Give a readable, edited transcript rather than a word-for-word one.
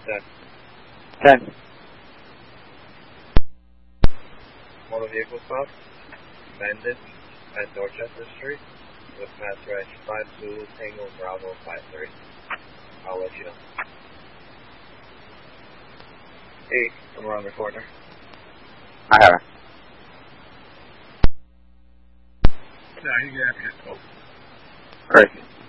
10. Motor vehicle stop. Bandit at Dorchester Street with Mass Reg 5 Zulu Tango Bravo 53. I'll let you know. 8, I'm around the corner. I have it. No, you can have it. Great.